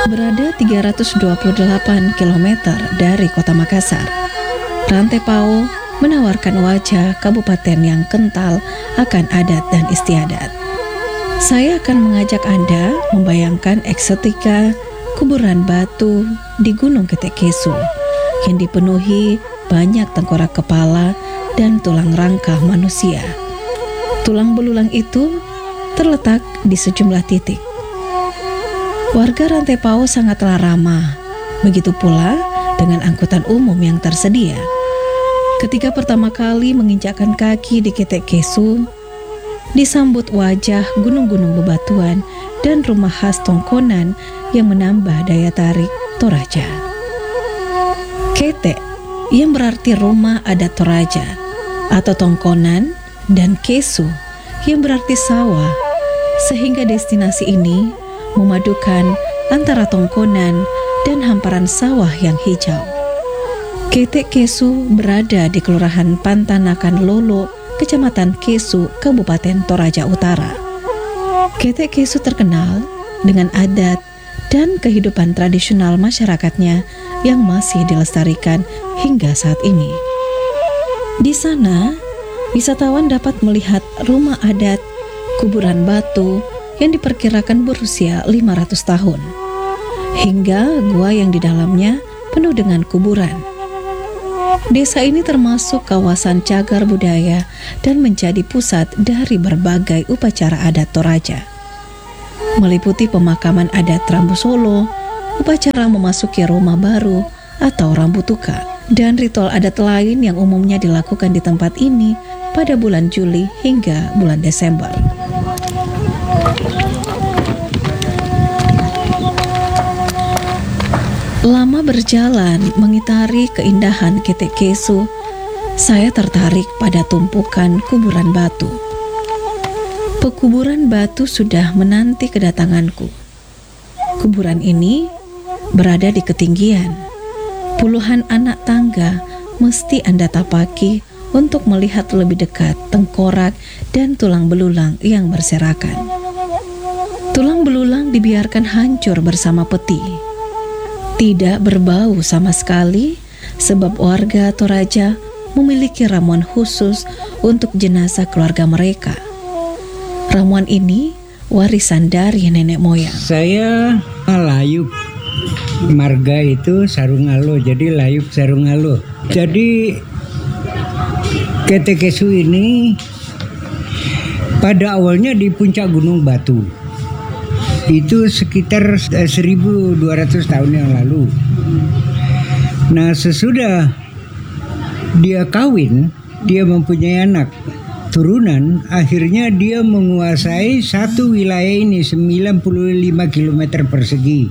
Berada 328 km dari kota Makassar, Rantai Pao menawarkan wajah kabupaten yang kental akan adat dan istiadat. Saya akan mengajak Anda membayangkan estetika kuburan batu di Gunung Ketek Kesu yang dipenuhi banyak tengkorak kepala dan tulang rangka manusia. Tulang belulang itu terletak di sejumlah titik. Warga Rantai Pao sangatlah ramah, begitu pula dengan angkutan umum yang tersedia. Ketika pertama kali menginjakkan kaki di Ketek Kesu, disambut wajah gunung-gunung bebatuan dan rumah khas Tongkonan yang menambah daya tarik Toraja. Ketek yang berarti rumah adat Toraja atau Tongkonan, dan Kesu yang berarti sawah, sehingga destinasi ini memadukan antara Tongkonan dan hamparan sawah yang hijau. Ketek Kesu berada di Kelurahan Pantanakan Lolo, Kecamatan Kesu, Kabupaten Toraja Utara. Ketek Kesu terkenal dengan adat dan kehidupan tradisional masyarakatnya yang masih dilestarikan hingga saat ini. Di sana, wisatawan dapat melihat rumah adat kuburan batu yang diperkirakan berusia 500 tahun, hingga gua yang di dalamnya penuh dengan kuburan. Desa ini termasuk kawasan cagar budaya dan menjadi pusat dari berbagai upacara adat Toraja, meliputi pemakaman adat Rambu Solo, upacara memasuki rumah baru atau Rambutuka, dan ritual adat lain yang umumnya dilakukan di tempat ini pada bulan Juli hingga bulan Desember. Lama berjalan mengitari keindahan Ketek Kesu, saya tertarik pada tumpukan kuburan batu. Pekuburan batu sudah menanti kedatanganku. Kuburan ini berada di ketinggian. Puluhan anak tangga mesti Anda tapaki untuk melihat lebih dekat tengkorak dan tulang belulang yang berserakan. Tulang belulang dibiarkan hancur bersama peti. Tidak berbau sama sekali, sebab warga Toraja memiliki ramuan khusus untuk jenazah keluarga mereka. Ramuan ini warisan dari nenek moyang. Saya layuk marga itu Sarungalo, jadi layuk Sarungalo. Jadi Ketek Kesu ini pada awalnya di puncak Gunung Batu. Itu sekitar 1200 tahun yang lalu. Nah, sesudah dia kawin, dia mempunyai anak turunan, akhirnya dia menguasai satu wilayah ini 95 km persegi.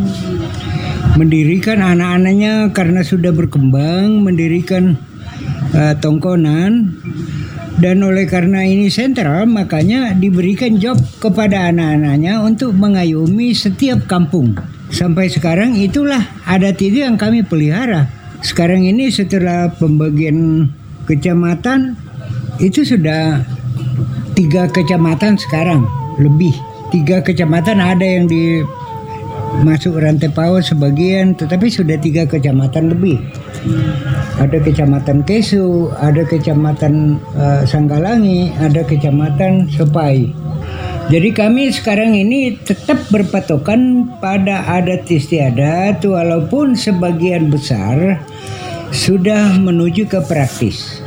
Mendirikan anak-anaknya karena sudah berkembang, mendirikan Tongkonan. Dan oleh karena ini sentral, makanya diberikan job kepada anak-anaknya untuk mengayomi setiap kampung. Sampai sekarang itulah adat itu yang kami pelihara. Sekarang ini setelah pembagian kecamatan, itu sudah 3 kecamatan sekarang, lebih. 3 kecamatan, ada yang di masuk Rantai Pao sebagian, tetapi sudah 3 kecamatan lebih. Ada kecamatan Kesu, ada kecamatan Sanggalangi, ada kecamatan Sepai. Jadi kami sekarang ini tetap berpatokan pada adat istiadat, walaupun sebagian besar sudah menuju ke praktis.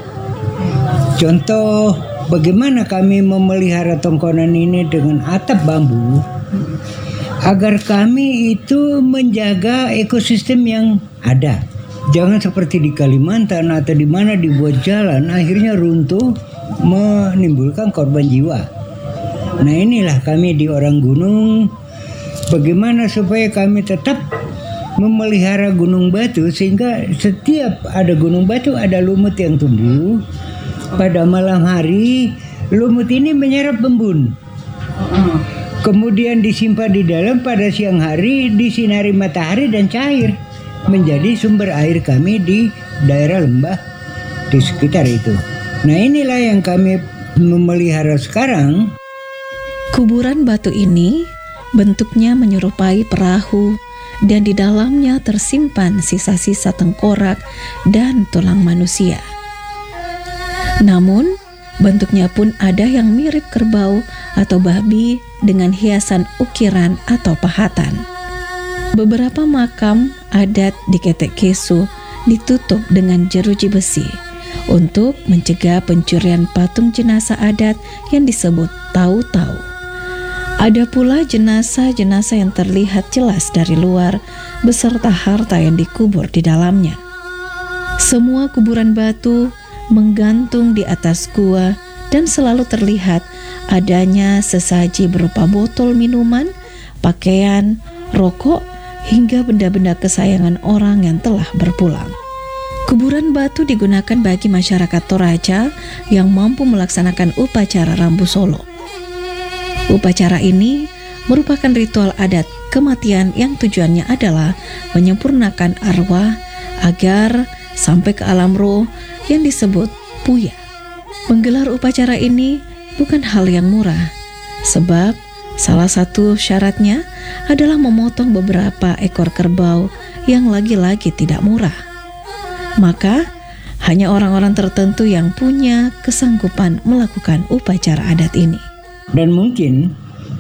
Contoh bagaimana kami memelihara Tongkonan ini dengan atap bambu, agar kami itu menjaga ekosistem yang ada. Jangan seperti di Kalimantan atau di mana dibuat jalan akhirnya runtuh, menimbulkan korban jiwa. Nah, inilah kami di orang gunung, bagaimana supaya kami tetap memelihara gunung batu, sehingga setiap ada gunung batu ada lumut yang tumbuh. Pada malam hari lumut ini menyerap embun, kemudian disimpan di dalam, pada siang hari disinari matahari dan cair, menjadi sumber air kami di daerah lembah di sekitar itu. Nah, inilah yang kami memelihara sekarang. Kuburan batu ini bentuknya menyerupai perahu dan di dalamnya tersimpan sisa-sisa tengkorak dan tulang manusia. Namun, bentuknya pun ada yang mirip kerbau atau babi dengan hiasan ukiran atau pahatan. Beberapa makam adat di Ketek Kesu ditutup dengan jeruji besi untuk mencegah pencurian patung jenazah adat yang disebut tau-tau. Ada pula jenazah-jenazah yang terlihat jelas dari luar beserta harta yang dikubur di dalamnya. Semua kuburan batu menggantung di atas gua dan selalu terlihat adanya sesaji berupa botol minuman, pakaian, rokok, hingga benda-benda kesayangan orang yang telah berpulang. Kuburan batu digunakan bagi masyarakat Toraja yang mampu melaksanakan upacara Rambu Solo. Upacara ini merupakan ritual adat kematian yang tujuannya adalah menyempurnakan arwah agar sampai ke alam roh yang disebut puya. Menggelar upacara ini bukan hal yang murah, sebab salah satu syaratnya adalah memotong beberapa ekor kerbau yang lagi-lagi tidak murah. Maka hanya orang-orang tertentu yang punya kesanggupan melakukan upacara adat ini. Dan mungkin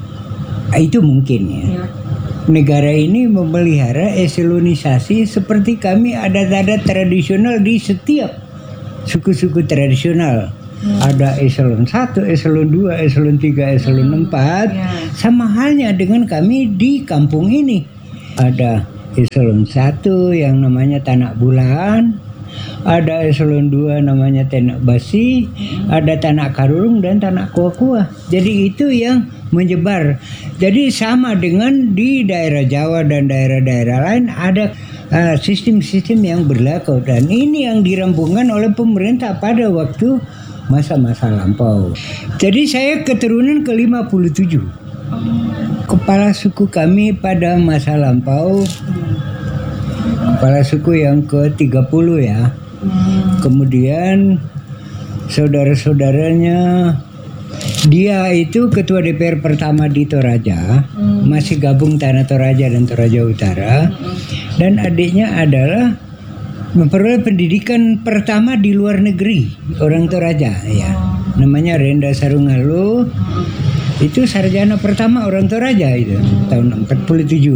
ya. Negara ini memelihara eselonisasi seperti kami adat-adat tradisional di setiap suku-suku tradisional. Ada eselon 1, eselon 2, eselon 3, eselon 4. Sama halnya dengan kami di kampung ini. Ada eselon 1 yang namanya Tanak Bulan, ada eselon 2 namanya Tanak Basi, ada Tanak Karurung dan Tanak Kuah-Kuah. Jadi itu yang menyebar. Jadi sama dengan di daerah Jawa dan daerah-daerah lain ada sistem-sistem yang berlaku, dan ini yang dirampungkan oleh pemerintah pada waktu masa-masa lampau. Jadi saya keturunan ke-57. Kepala suku kami pada masa lampau, kepala suku yang ke-30 ya. Kemudian saudara-saudaranya, dia itu ketua DPR pertama di Toraja, masih gabung Tanah Toraja dan Toraja Utara. Dan adiknya adalah memperoleh pendidikan pertama di luar negeri, orang Toraja ya. Namanya Renda Sarungalu. Itu sarjana pertama orang Toraja itu tahun 47.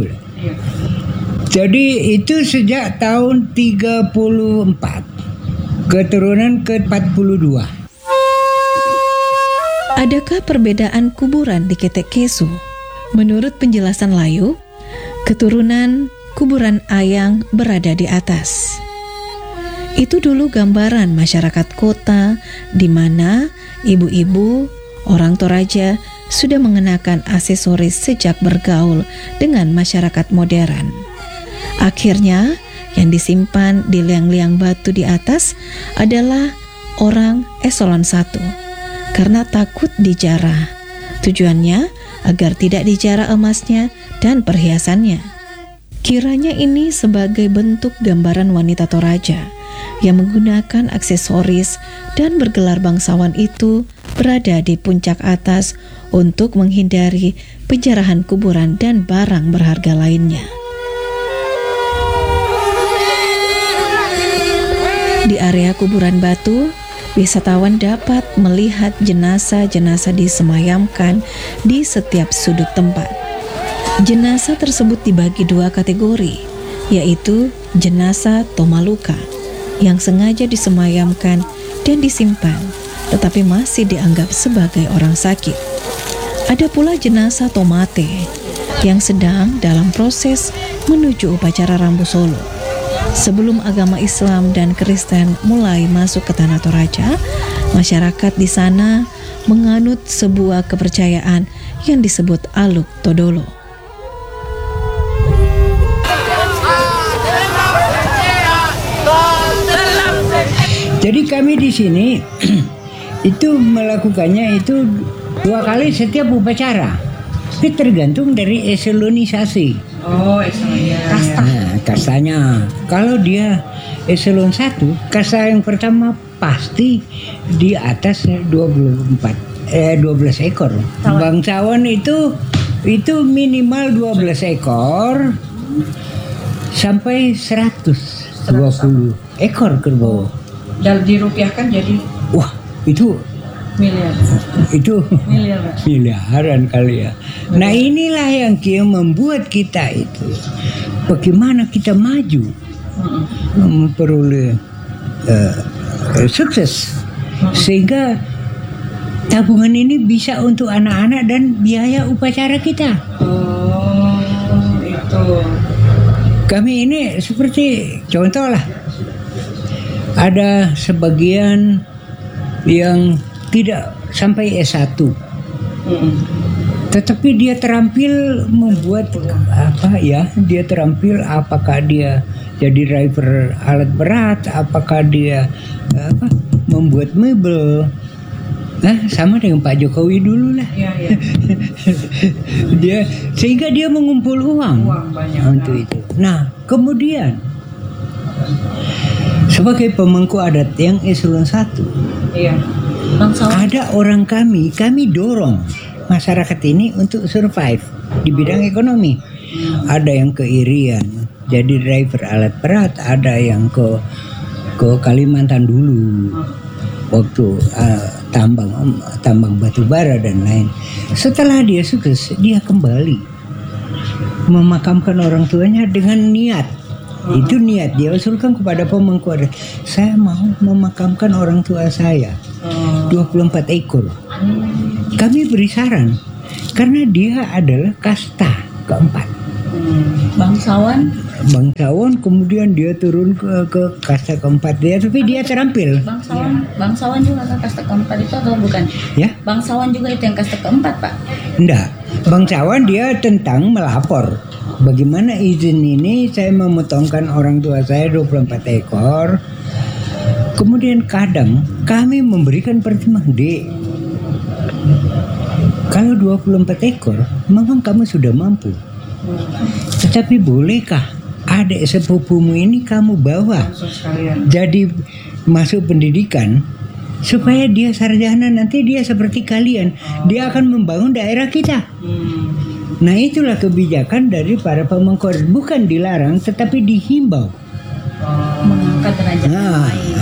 Jadi itu sejak tahun 34. Keturunan ke-42. Adakah perbedaan kuburan di Ketek Kesu? Menurut penjelasan Layu, keturunan kuburan Ayang berada di atas. Itu dulu gambaran masyarakat kota di mana ibu-ibu orang Toraja sudah mengenakan aksesoris sejak bergaul dengan masyarakat modern. Akhirnya yang disimpan di liang-liang batu di atas adalah orang eselon 1 karena takut dijarah. Tujuannya agar tidak dijarah emasnya dan perhiasannya. Kiranya ini sebagai bentuk gambaran wanita Toraja yang menggunakan aksesoris dan bergelar bangsawan itu berada di puncak atas untuk menghindari penjarahan kuburan dan barang berharga lainnya. Di area kuburan batu, wisatawan dapat melihat jenazah-jenazah disemayamkan di setiap sudut tempat. Jenazah tersebut dibagi dua kategori, yaitu jenazah Tomaluka yang sengaja disemayamkan dan disimpan, tetapi masih dianggap sebagai orang sakit. Ada pula jenazah Tomate yang sedang dalam proses menuju upacara Rambu Solo. Sebelum agama Islam dan Kristen mulai masuk ke Tanah Toraja, masyarakat di sana menganut sebuah kepercayaan yang disebut Aluk Todolo. Jadi kami di sini itu melakukannya itu 2 kali setiap upacara. Itu tergantung dari eselonisasi. Oh, eselonnya. Kastanya. Kalau dia eselon 1, kasta yang pertama pasti di atas 12 ekor. Bangsawan itu minimal 12 ekor. sampai 120 ekor kerbau. Dan dirupiahkan jadi Wah, itu miliar. Miliar, Pak. miliaran kali ya. Nah, inilah yang membuat kita itu bagaimana kita maju memperoleh sukses, sehingga tabungan ini bisa untuk anak-anak dan biaya upacara kita. Oh, itu. Kami ini seperti contoh lah, ada sebagian yang tidak sampai S1, tetapi dia terampil membuat dia terampil, apakah dia jadi driver alat berat, apakah dia membuat mebel. Sama dengan Pak Jokowi dulu lah. Iya. Sehingga dia mengumpul uang Banyak untuk itu. Nah, kemudian sebagai pemangku adat yang eselon 1, Iya. Bangsawan. ada orang kami dorong masyarakat ini untuk survive di bidang ekonomi. Ada yang ke Irian jadi driver alat berat, ada yang ke Kalimantan dulu waktu tambang batu bara dan lain. Setelah dia sukses, dia kembali memakamkan orang tuanya dengan niat. Itu niat dia usulkan kepada pemangku adat. Saya mau memakamkan orang tua saya 24 ekor. Kami beri saran karena dia adalah kasta keempat. Bangsawan, kemudian dia turun ke kasta keempat dia, tapi dia terampil. Bangsawan juga kan kasta keempat itu atau bukan? Ya? Bangsawan juga itu yang kasta keempat, Pak. Enggak. Bangsawan dia tentang melapor. Bagaimana izin ini saya memotongkan orang tua saya 24 ekor. Kemudian kadang kami memberikan pertimbangan, Dek, kalau 24 ekor memang kamu sudah mampu. Tetapi bolehkah adik sepupumu ini kamu bawa jadi masuk pendidikan supaya dia sarjana, nanti dia seperti kalian, dia akan membangun daerah kita. Nah, itulah kebijakan dari para pemangku adat, bukan dilarang tetapi dihimbau. Mengangkat derajat.